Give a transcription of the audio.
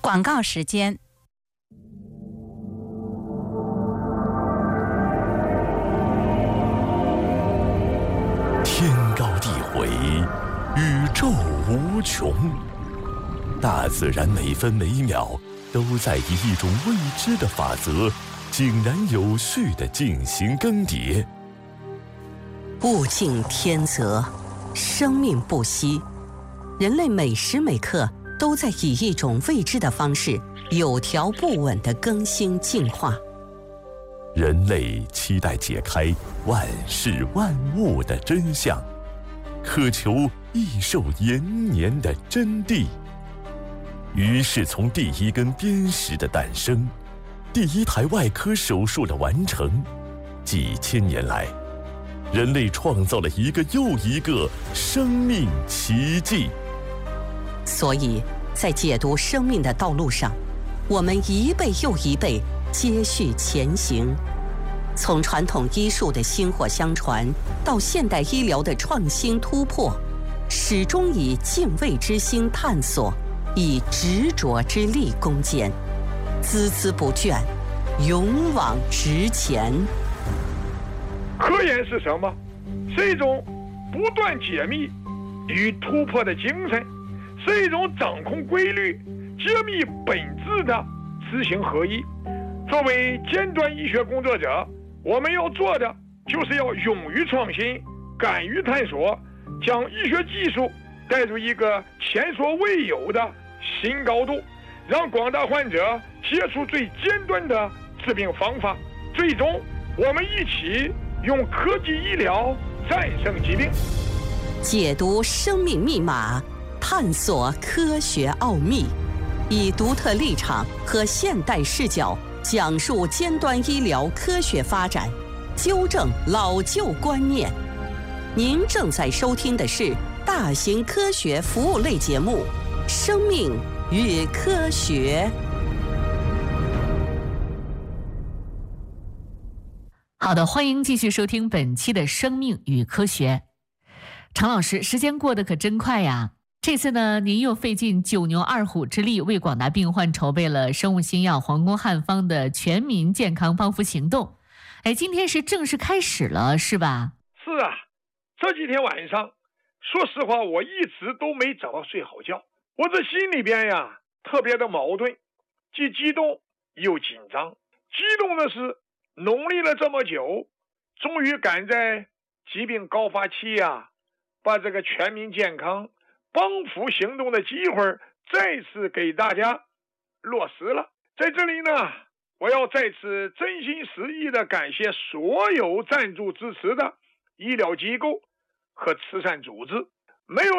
广告时间。 天高地回，宇宙无穷，大自然每分每秒都在以一种未知的法则，井然有序地进行更迭。 物竞天择，生命不息，人类每时每刻都在以一种未知的方式，有条不紊地更新进化。 人类期待解开万事万物的真相，渴求益寿延年的真谛。于是从第一根砭石的诞生，第一台外科手术的完成，几千年来，人类创造了一个又一个生命奇迹。 所以在解读生命的道路上，我们一辈又一辈接续前行，从传统医术的薪火相传到现代医疗的创新突破，始终以敬畏之心探索，以执着之力攻坚，孜孜不倦，勇往直前。 科研是什么？是一种不断解密与突破的精神，是一种掌控规律、揭秘本质的知行合一。作为尖端医学工作者，我们要做的就是要勇于创新，敢于探索，将医学技术带入一个前所未有的新高度，让广大患者接触最尖端的治病方法。最终，我们一起用科技医疗战胜疾病， 解读生命密码，探索科学奥秘，以独特立场和现代视角讲述尖端医疗科学发展，纠正老旧观念。您正在收听的是大型科学服务类节目《生命与科学》。 好的，欢迎继续收听本期的《生命与科学》。常老师，时间过得可真快呀！这次呢，您又费尽九牛二虎之力，为广大病患筹备了生物新药皇宫汉方的全民健康帮扶行动。哎，今天是正式开始了，是吧？ 是啊，这几天晚上，说实话，我一直都没找到睡好觉。我这心里边呀，特别的矛盾，既激动又紧张。激动的是，努力了这么久，终于赶在疾病高发期呀，把这个全民健康帮扶行动的机会再次给大家落实了。在这里呢，我要再次真心实意的感谢所有赞助支持的医疗机构和慈善组织，没有